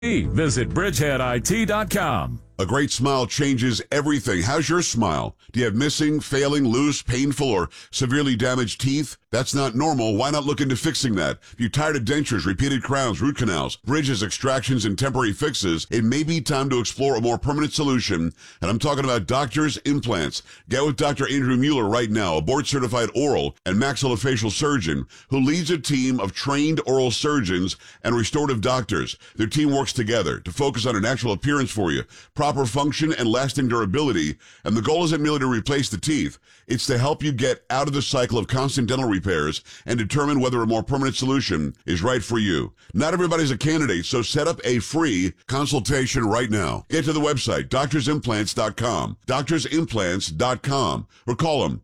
Visit bridgeheadit.com. A great smile changes everything. How's your smile? Do you have missing, failing, loose, painful, or severely damaged teeth? That's not normal. Why not look into fixing that? If you're tired of dentures, repeated crowns, root canals, bridges, extractions, and temporary fixes, it may be time to explore a more permanent solution. And I'm talking about Doctor's Implants. Get with Dr. Andrew Mueller right now, a board-certified oral and maxillofacial surgeon who leads a team of trained oral surgeons and restorative doctors. Their team works together to focus on a natural appearance for you, proper function, and lasting durability. And the goal isn't merely to replace the teeth. It's to help you get out of the cycle of constant dental repairs and determine whether a more permanent solution is right for you. Not everybody's a candidate, so set up a free consultation right now. Get to the website, doctorsimplants.com, doctorsimplants.com, or call them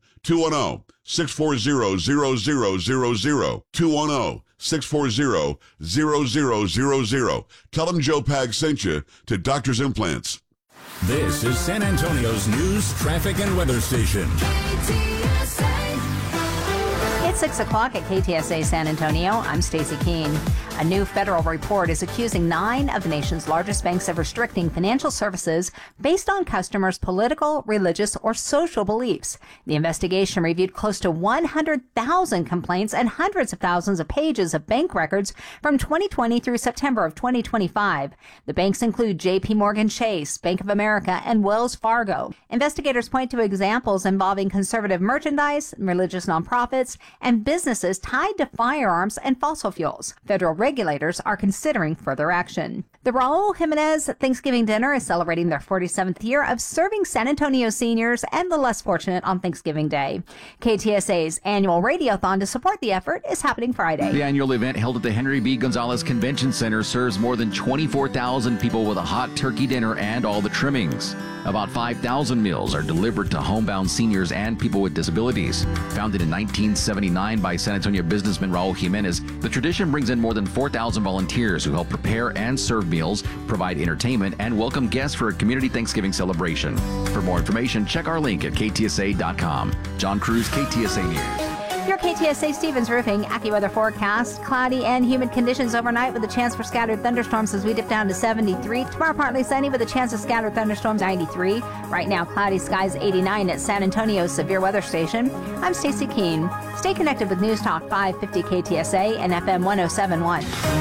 210-640-0000, 210-640-0000. Tell them Joe Pag sent you to Doctor's Implants. This is San Antonio's news, traffic, and weather station. It's 6 o'clock at KTSA San Antonio. I'm Stacey Keene. A new federal report is accusing 9 of the nation's largest banks of restricting financial services based on customers' political, religious, or social beliefs. The investigation reviewed close to 100,000 complaints and hundreds of thousands of pages of bank records from 2020 through September of 2025. The banks include J.P. Morgan Chase, Bank of America, and Wells Fargo. Investigators point to examples involving conservative merchandise, religious nonprofits, and businesses tied to firearms and fossil fuels. Federal regulators are considering further action. The Raul Jimenez Thanksgiving Dinner is celebrating their 47th year of serving San Antonio seniors and the less fortunate on Thanksgiving Day. KTSA's annual radiothon to support the effort is happening Friday. The annual event held at the Henry B. Gonzalez Convention Center serves more than 24,000 people with a hot turkey dinner and all the trimmings. About 5,000 meals are delivered to homebound seniors and people with disabilities. Founded in 1979 by San Antonio businessman Raul Jimenez, the tradition brings in more than 4,000 volunteers who help prepare and serve meals, provide entertainment, and welcome guests for a community Thanksgiving celebration. For more information, check our link at ktsa.com. John Cruz, KTSA News. Your KTSA Stevens Roofing AccuWeather forecast. Cloudy and humid conditions overnight with a chance for scattered thunderstorms as we dip down to 73. Tomorrow partly sunny with a chance of scattered thunderstorms, 93. Right now, cloudy skies, 89 at San Antonio's Severe Weather Station. I'm Stacey Keene. Stay connected with News Talk 550 KTSA and FM 107.1.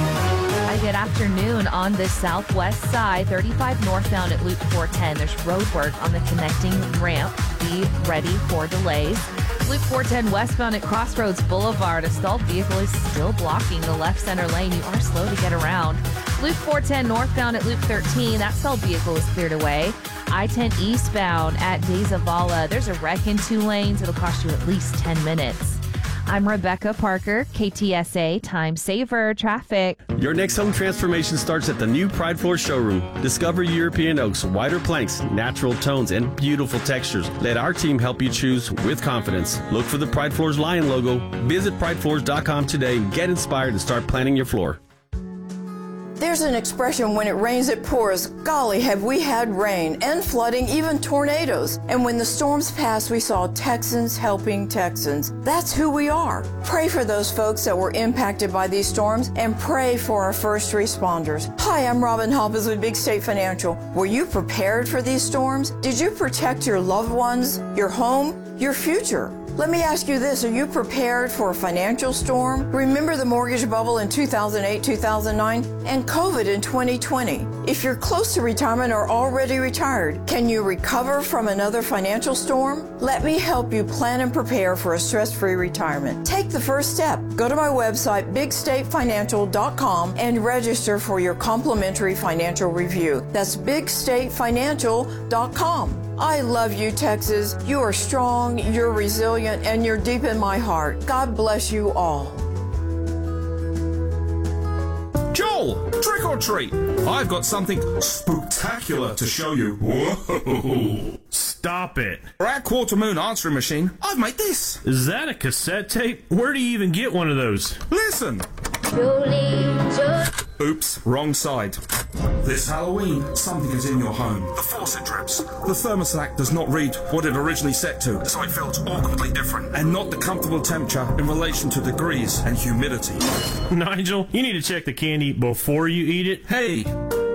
Good afternoon. On the southwest side, 35 northbound at Loop 410. There's road work on the connecting ramp. Be ready for delays. Loop 410 westbound at Crossroads Boulevard. A stalled vehicle is still blocking the left center lane. You are slow to get around. Loop 410 northbound at Loop 13. That stalled vehicle is cleared away. I-10 eastbound at De Zavala. There's a wreck in 2 lanes. It'll cost you at least 10 minutes. I'm Rebecca Parker, KTSA Time Saver Traffic. Your next home transformation starts at the new Pride Floors showroom. Discover European oaks, wider planks, natural tones, and beautiful textures. Let our team help you choose with confidence. Look for the Pride Floors Lion logo. Visit pridefloors.com today and get inspired to start planning your floor. There's an expression, when it rains, it pours. Golly, have we had rain and flooding, even tornadoes. And when the storms passed, we saw Texans helping Texans. That's who we are. Pray for those folks that were impacted by these storms and pray for our first responders. Hi, I'm Robin Hoppes with Big State Financial. Were you prepared for these storms? Did you protect your loved ones, your home, your future? Let me ask you this, are you prepared for a financial storm? Remember the mortgage bubble in 2008, 2009, and COVID in 2020. If you're close to retirement or already retired, can you recover from another financial storm? Let me help you plan and prepare for a stress-free retirement. Take the first step. Go to my website, bigstatefinancial.com, and register for your complimentary financial review. That's bigstatefinancial.com. I love you, Texas. You are strong, you're resilient, and you're deep in my heart. God bless you all. Joel, trick or treat. I've got something spooktacular to show you. Whoa. Stop it. For our quarter moon answering machine, I've made this. Is that a cassette tape? Where do you even get one of those? Listen. Oops, wrong side. This Halloween, something is in your home. The faucet drips. The thermostat does not read what it originally set to, so it feels awkwardly different, and not the comfortable temperature in relation to degrees and humidity. Nigel, you need to check the candy before you eat it. Hey,